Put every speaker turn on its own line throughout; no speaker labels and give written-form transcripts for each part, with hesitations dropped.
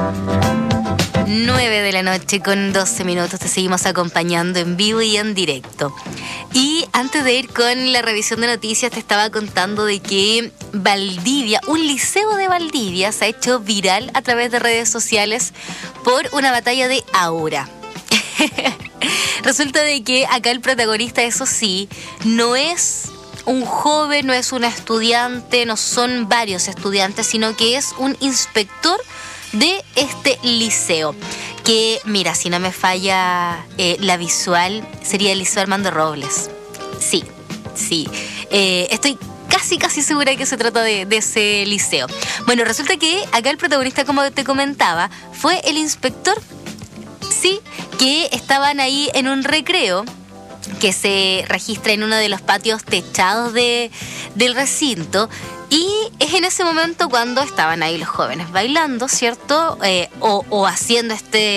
9 de la noche con 12 minutos, te seguimos acompañando en vivo y en directo. Y antes de ir con la revisión de noticias, te estaba contando de que Valdivia, un liceo de Valdivia, se ha hecho viral a través de redes sociales por una batalla de aura. Resulta de que acá el protagonista, eso sí, no es un joven, no es un estudiante, no son varios estudiantes, sino que es un inspector de este liceo. Que, mira, si no me falla la visual, sería el Liceo Armando Robles. Sí. Estoy casi segura que se trata de ese liceo. Bueno, resulta que acá el protagonista, como te comentaba, fue el inspector, sí, que estaban ahí en un recreo que se registra en uno de los patios techados del recinto. Y es en ese momento cuando estaban ahí los jóvenes bailando, ¿cierto? O haciendo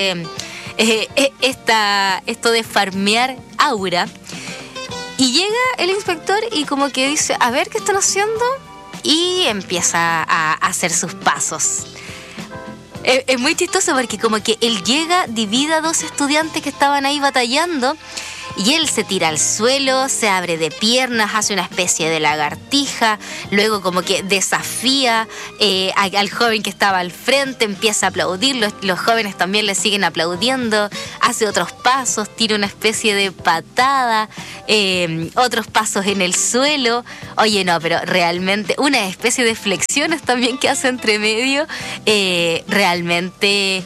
esto de farmear aura. Y llega el inspector y como que dice, a ver, ¿qué están haciendo? Y empieza a hacer sus pasos. Es muy chistoso porque como que él llega, divide a dos estudiantes que estaban ahí batallando. Y él se tira al suelo, se abre de piernas, hace una especie de lagartija, luego como que desafía al joven que estaba al frente, empieza a aplaudir, los jóvenes también le siguen aplaudiendo, hace otros pasos, tira una especie de patada, otros pasos en el suelo. Oye, no, pero realmente una especie de flexiones también que hace entre medio, realmente...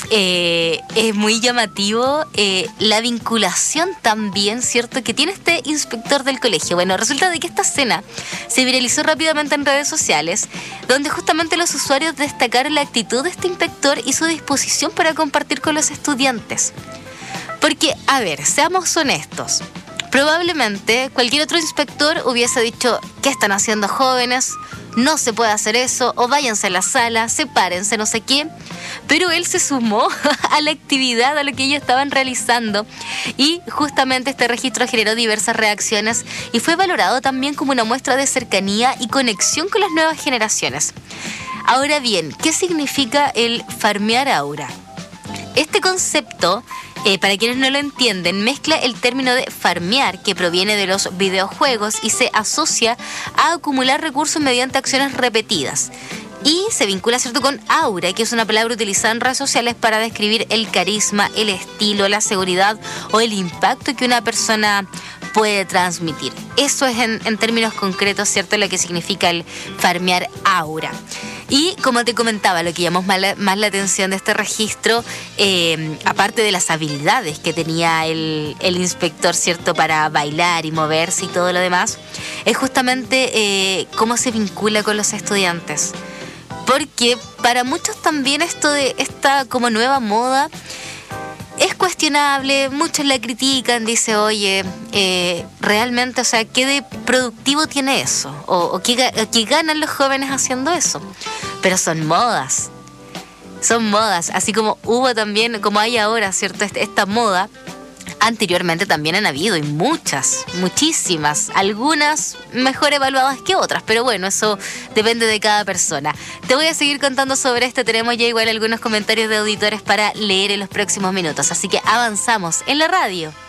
es muy llamativo la vinculación también, ¿cierto?, que tiene este inspector del colegio. Bueno, resulta de que esta escena se viralizó rápidamente en redes sociales, donde justamente los usuarios destacaron la actitud de este inspector y su disposición para compartir con los estudiantes. Porque, a ver, seamos honestos, probablemente cualquier otro inspector hubiese dicho, ¿qué están haciendo, jóvenes? No se puede hacer eso, o váyanse a la sala, sepárense, no sé qué. Pero él se sumó a la actividad, a lo que ellos estaban realizando. Y justamente este registro generó diversas reacciones y fue valorado también como una muestra de cercanía y conexión con las nuevas generaciones. Ahora bien, ¿qué significa el farmear aura? Este concepto, para quienes no lo entienden, mezcla el término de farmear, que proviene de los videojuegos y se asocia a acumular recursos mediante acciones repetidas. Y se vincula, ¿cierto?, con aura, que es una palabra utilizada en redes sociales para describir el carisma, el estilo, la seguridad o el impacto que una persona puede transmitir. Eso es en términos concretos, ¿cierto?, lo que significa el farmear aura. Y como te comentaba, lo que llamó más la atención de este registro, aparte de las habilidades que tenía el inspector, ¿cierto?, para bailar y moverse y todo lo demás, es justamente cómo se vincula con los estudiantes. Porque para muchos también esto de esta como nueva moda es cuestionable, muchos la critican, dice, oye, realmente, o sea, ¿qué de productivo tiene eso? ¿O qué ganan los jóvenes haciendo eso? Pero son modas, así como hubo también, como hay ahora, ¿cierto?, esta moda. Anteriormente también han habido, y muchísimas, algunas mejor evaluadas que otras, pero bueno, eso depende de cada persona. Te voy a seguir contando sobre esto, tenemos ya igual algunos comentarios de auditores para leer en los próximos minutos, así que avanzamos en la radio.